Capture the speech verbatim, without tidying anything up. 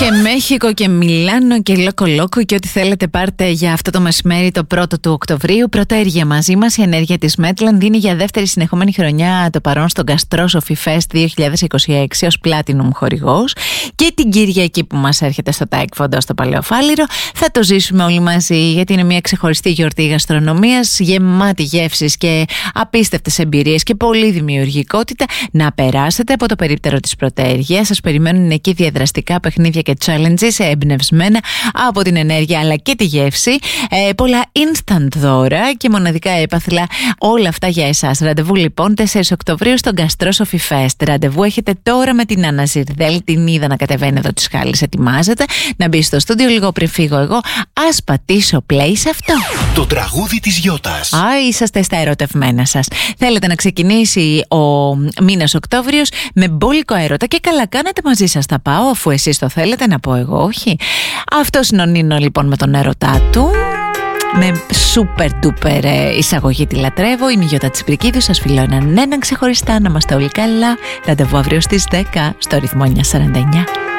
Και Μέχικο και Μιλάνο και Λόκο Λόκο και ό,τι θέλετε πάρτε για αυτό το μεσημέρι, το πρώτο του Οκτωβρίου. Πρωτοέργεια μαζί μας. Η ενέργεια της Μέτλαν δίνει για δεύτερη συνεχόμενη χρονιά το παρόν στο Gastro Sophie Fest δύο χιλιάδες είκοσι έξι ως Platinum χορηγός. Και την Κυριακή που μας έρχεται στο Τάικφοντο στο Παλαιό Φάληρο θα το ζήσουμε όλοι μαζί, γιατί είναι μια ξεχωριστή γιορτή γαστρονομίας γεμάτη γεύσεις και απίστευτες εμπειρίες και πολλή δημιουργικότητα. Να περάσετε από το περίπτερο της Πρωτοέργειας. Σας περιμένουν εκεί διαδραστικά παιχνίδια και challenges εμπνευσμένα από την ενέργεια αλλά και τη γεύση, ε, πολλά instant δώρα και μοναδικά έπαθλα, όλα αυτά για εσάς. Ραντεβού λοιπόν τέσσερις Οκτωβρίου στο Gastro Sophie Fest. Ραντεβού έχετε τώρα με την Άννα Ζιρδέλ, την είδα να κατεβαίνει εδώ τις Χάλης, ετοιμάζεται να μπει στο στούντιο λίγο πριν φύγω εγώ. Ας πατήσω play σε αυτό το τραγούδι της Γιώτας. Α, είσαστε στα ερωτευμένα σας. Θέλετε να ξεκινήσει ο μήνας Οκτώβριος με μπόλικο έρωτα και καλά κάνετε, μαζί σας θα πάω, αφού εσείς το θέλετε, να πω εγώ όχι. Αυτός είναι ο Νίνο λοιπόν με τον έρωτά του, με super duper εισαγωγή, τη λατρεύω. Είμαι η Γιώτα Τσιπρικίδου, σας φιλώ έναν έναν ξεχωριστά. Να είμαστε όλοι καλά. Ραντεβού αύριο στις δέκα στο ρυθμό εννιακόσια σαράντα εννιά.